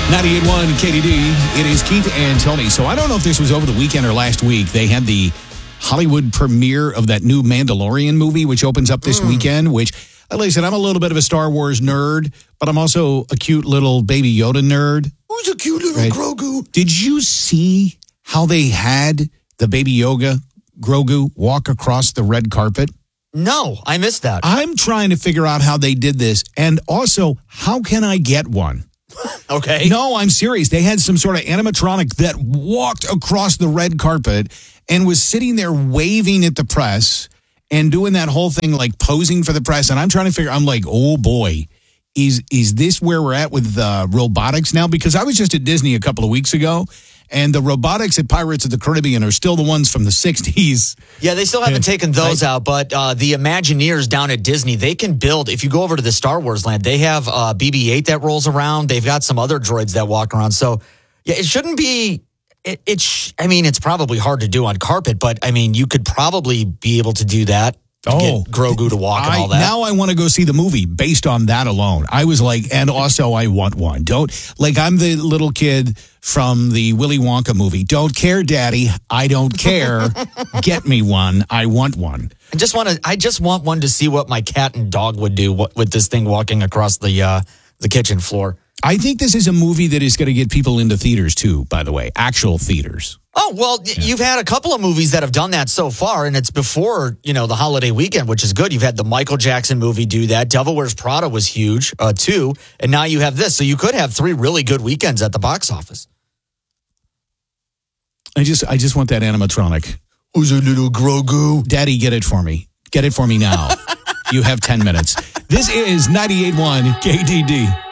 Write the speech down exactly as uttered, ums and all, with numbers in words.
ninety-eight point one K D D. It is Keith and Tony. So I don't know if this was over the weekend or last week. They had the Hollywood premiere of that new Mandalorian movie, which opens up this mm. weekend, which, listen, I'm a little bit of a Star Wars nerd, but I'm also a cute little Baby Yoda nerd. Who's a cute little right? Grogu? Did you see how they had the Baby Yoda, Grogu, walk across the red carpet? No, I missed that. I'm trying to figure out how they did this. And also, how can I get one? Okay. No, I'm serious. They had some sort of animatronic that walked across the red carpet and was sitting there waving at the press and doing that whole thing like posing for the press. And I'm trying to figure, I'm like, oh boy, is is this where we're at with uh, robotics now? Because I was just at Disney a couple of weeks ago, and the robotics at Pirates of the Caribbean are still the ones from the sixties. Yeah, they still haven't taken those out, but uh, the Imagineers down at Disney, they can build, if you go over to the Star Wars land, they have uh, B B eight that rolls around. They've got some other droids that walk around. So, yeah, it shouldn't be, it, it sh- I mean, it's probably hard to do on carpet, but, I mean, you could probably be able to do that. To oh, get Grogu to walk I, and all that. Now I want to go see the movie based on that alone. I was like, and also I want one. Don't, like I'm the little kid from the Willy Wonka movie. Don't care, Daddy. I don't care. Get me one. I want one. I just want to. I just want one to see what my cat and dog would do with this thing walking across the uh, the kitchen floor. I think this is a movie that is going to get people into theaters too, by the way, actual theaters. Oh, well, yeah. You've had a couple of movies that have done that so far, and it's before, you know, the holiday weekend, which is good. You've had the Michael Jackson movie do that. Devil Wears Prada was huge, uh, too. And now you have this. So you could have three really good weekends at the box office. I just I just want that animatronic. Who's a little Grogu? Daddy, get it for me. Get it for me now. You have ten minutes. This is ninety-eight point one K D D.